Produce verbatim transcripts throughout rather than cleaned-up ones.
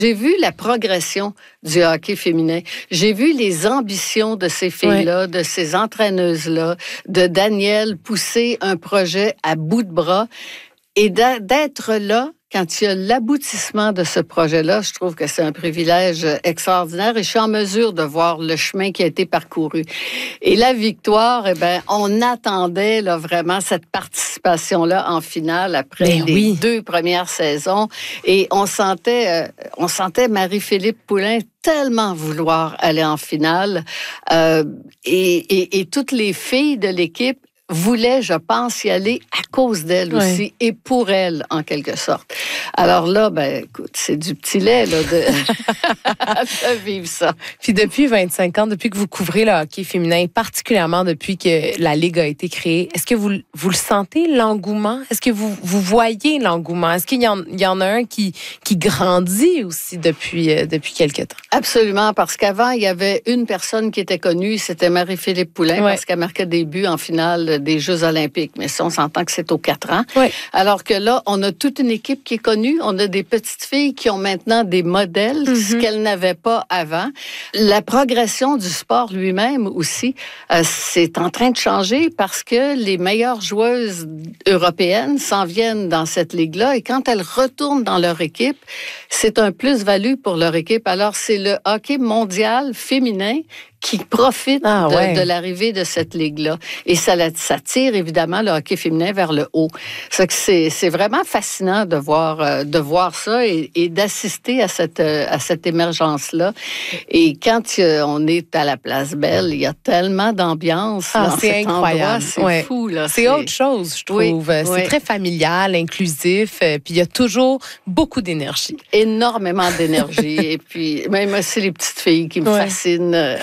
J'ai vu la progression du hockey féminin. J'ai vu les ambitions de ces filles-là, oui. de ces entraîneuses-là, de Danielle pousser un projet à bout de bras et d'être là quand il y a l'aboutissement de ce projet-là. Je trouve que c'est un privilège extraordinaire et je suis en mesure de voir le chemin qui a été parcouru. Et la victoire, eh bien, on attendait là, vraiment cette participation-là en finale après Mais les oui. deux premières saisons. Et on sentait, euh, on sentait Marie-Philippe Poulin tellement vouloir aller en finale. Euh, et, et, et toutes les filles de l'équipe voulait, je pense, y aller à cause d'elle ouais. aussi et pour elle, en quelque sorte. Alors là, ben, écoute, c'est du petit lait, là, de, de vivre ça. Puis depuis vingt-cinq ans, depuis que vous couvrez le hockey féminin, particulièrement depuis que la Ligue a été créée, est-ce que vous, vous le sentez, l'engouement? Est-ce que vous, vous voyez l'engouement? Est-ce qu'il y en, il y en a un qui, qui grandit aussi depuis, euh, depuis quelque temps? Absolument, parce qu'avant, il y avait une personne qui était connue, c'était Marie-Philippe Poulin, ouais. parce qu'elle marquait des buts en finale des Jeux olympiques. Mais ça, on s'entend que c'est aux quatre ans. Oui. Alors que là, on a toute une équipe qui est connue. On a des petites filles qui ont maintenant des modèles, mm-hmm. ce qu'elles n'avaient pas avant. La progression du sport lui-même aussi, euh, c'est en train de changer parce que les meilleures joueuses européennes s'en viennent dans cette ligue-là et quand elles retournent dans leur équipe, c'est un plus-value pour leur équipe. Alors, c'est le hockey mondial féminin qui profite ah, de, ouais. de l'arrivée de cette ligue-là. Et ça, ça tire évidemment le hockey féminin vers le haut. C'est, c'est vraiment fascinant de voir, de voir ça et, et d'assister à cette, à cette émergence-là. Et quand on est à la Place Belle, il y a tellement d'ambiance ah, dans c'est cet incroyable. endroit. C'est ouais. fou. Là. C'est, c'est autre chose, je trouve. Oui, c'est oui. très familial, inclusif, puis il y a toujours beaucoup d'énergie. Énormément d'énergie. Et puis, même aussi les petites filles qui me ouais. fascinent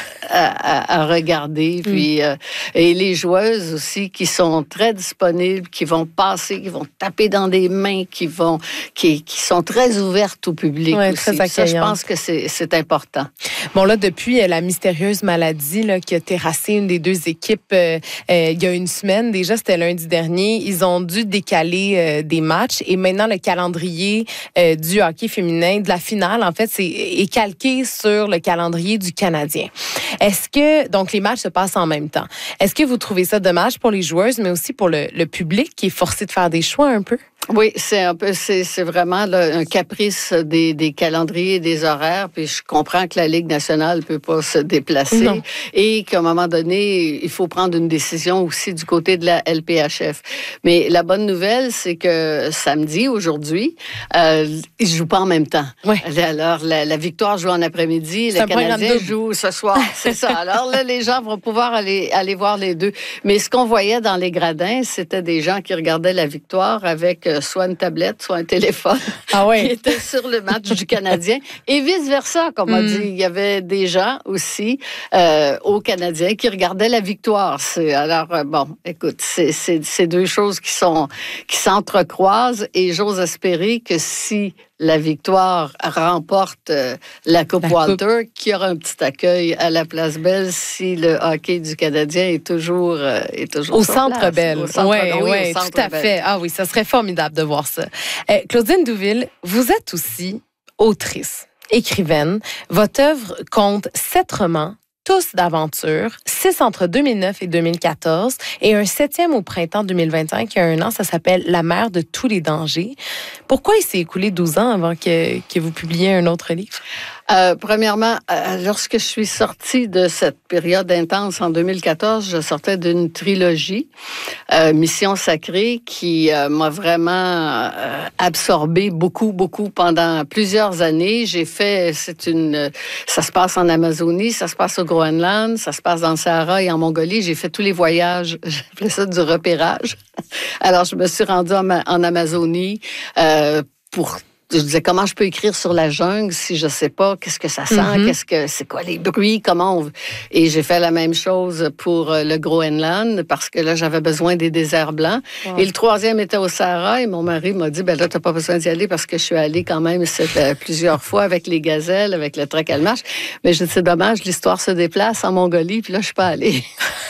À, à, à regarder. Puis, mm. euh, et les joueuses aussi qui sont très disponibles, qui vont passer, qui vont taper dans des mains, qui vont, qui, qui sont très ouvertes au public ouais, aussi. Très ça, je pense que c'est, c'est important. Bon, là, depuis la mystérieuse maladie là, qui a terrassé une des deux équipes euh, euh, il y a une semaine, déjà, c'était lundi dernier, ils ont dû décaler euh, des matchs et maintenant, le calendrier euh, du hockey féminin, de la finale, en fait, c'est, est calqué sur le calendrier du Canadien. Est-ce que, donc les matchs se passent en même temps, est-ce que vous trouvez ça dommage pour les joueuses, mais aussi pour le, le public qui est forcé de faire des choix un peu? Oui, c'est un peu, c'est, c'est vraiment là, un caprice des, des calendriers et des horaires. Puis je comprends que la Ligue nationale peut pas se déplacer non. et qu'à un moment donné, il faut prendre une décision aussi du côté de la L P H F. Mais la bonne nouvelle, c'est que samedi, aujourd'hui, euh, ils jouent pas en même temps. Oui. Alors, la, la victoire joue en après-midi, le Canadien joue ce soir. C'est ça. Alors là, les gens vont pouvoir aller, aller voir les deux. Mais ce qu'on voyait dans les gradins, c'était des gens qui regardaient la victoire avec soit une tablette, soit un téléphone ah ouais. qui était sur le match du Canadien. Et vice-versa, comme on mm. dit. Il y avait des gens aussi euh, au Canadien qui regardaient la victoire. C'est, alors, euh, bon, écoute, c'est, c'est, c'est deux choses qui, sont, qui s'entrecroisent et j'ose espérer que si la victoire remporte euh, la Coupe la Walter, coupe. Qu'il y aura un petit accueil à la Place Belle si le hockey du Canadien est toujours, euh, est toujours au sur Centre place. Belle. Au Centre, oui, oui, oui, au Centre tout à Belle. fait. Ah oui, ça serait formidable de voir ça. Euh, Claudine Douville, vous êtes aussi autrice, écrivaine. Votre œuvre compte sept romans, tous d'aventure, six entre deux mille neuf et deux mille quatorze et un septième au printemps deux mille vingt-cinq, il y a un an, ça s'appelle La mère de tous les dangers. Pourquoi il s'est écoulé douze ans avant que, que vous publiiez un autre livre? Euh, premièrement, euh, lorsque je suis sortie de cette période intense en deux mille quatorze, je sortais d'une trilogie, euh, Mission sacrée, qui euh, m'a vraiment euh, absorbée beaucoup, beaucoup pendant plusieurs années. J'ai fait, c'est une, ça se passe en Amazonie, ça se passe au Groenland, ça se passe dans le Sahara et en Mongolie. J'ai fait tous les voyages, j'appelais ça du repérage. Alors, je me suis rendue en, en Amazonie euh, pour je disais, comment je peux écrire sur la jungle si je sais pas qu'est-ce que ça sent, mm-hmm. qu'est-ce que c'est quoi les bruits, comment on... Et j'ai fait la même chose pour le Groenland parce que là, j'avais besoin des déserts blancs. Wow. Et le troisième était au Sahara et mon mari m'a dit, ben là, t'as pas besoin d'y aller parce que je suis allée quand même cette, plusieurs fois avec les gazelles, avec le trek à marche. Mais je dis, c'est dommage, l'histoire se déplace en Mongolie, puis là, je suis pas allée.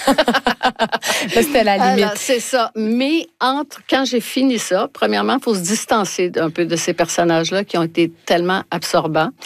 C'était la limite. Alors, c'est ça. Mais entre, quand j'ai fini ça, premièrement, il faut se distancer un peu de ces personnages là qui ont été tellement absorbants.